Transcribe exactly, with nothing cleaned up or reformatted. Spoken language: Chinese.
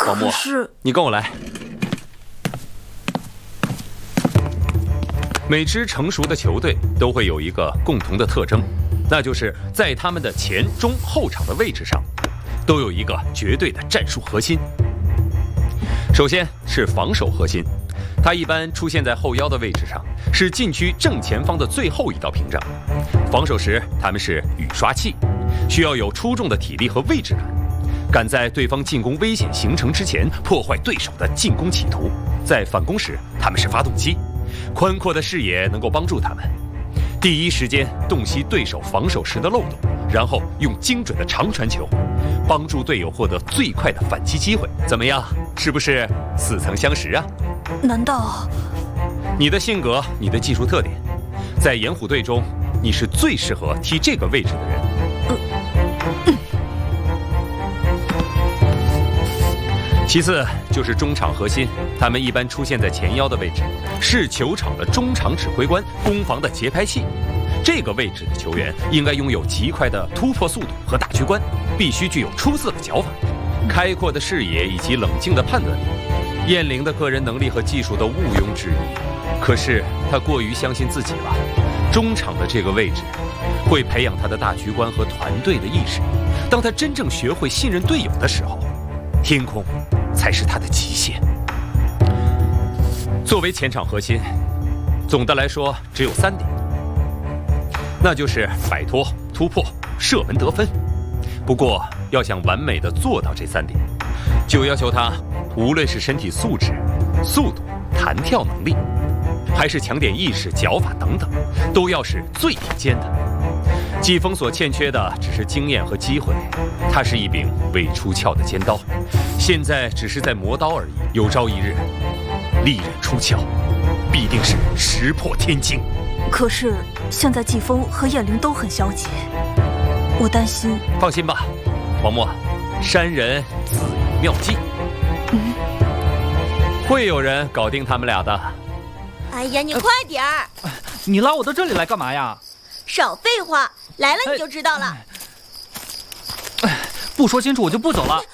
王默， 是你跟我来。每支成熟的球队都会有一个共同的特征，那就是在他们的前、中、后场的位置上，都有一个绝对的战术核心。首先是防守核心，它一般出现在后腰的位置上，是禁区正前方的最后一道屏障。防守时，他们是雨刷器，需要有出众的体力和位置感，赶在对方进攻危险形成之前破坏对手的进攻企图。在反攻时，他们是发动机，宽阔的视野能够帮助他们第一时间洞悉对手防守时的漏洞，然后用精准的长传球帮助队友获得最快的反击机会。怎么样，是不是似曾相识啊？ 难道你的性格、你的技术特点，在盐虎队中，你是最适合踢这个位置的人。 呃嗯、 其次就是中场核心，他们一般出现在前腰的位置，是球场的中场指挥官、攻防的节拍器。这个位置的球员应该拥有极快的突破速度和大局观，必须具有出色的脚法、开阔的视野以及冷静的判断力。燕玲的个人能力和技术都毋庸置疑，可是他过于相信自己了。中场的这个位置会培养他的大局观和团队的意识。当他真正学会信任队友的时候，天空才是他的极限。作为前场核心，总的来说只有三点，那就是摆脱、突破、射门得分。不过要想完美的做到这三点，就要求他无论是身体素质、速度、弹跳能力，还是抢点意识、脚法等等，都要是最顶尖的。季风所欠缺的只是经验和机会，它是一柄未出鞘的尖刀，现在只是在磨刀而已。有朝一日，利刃出鞘，必定是石破天惊。 可是现在季风和燕玲都很消极，我担心。 放心吧，王默，山人自有妙计， 嗯， 会有人搞定他们俩的。 哎呀，你快点儿！ 呃、你拉我到这里来干嘛呀？ 少废话，来了你就知道了。 哎，不说清楚我就不走了。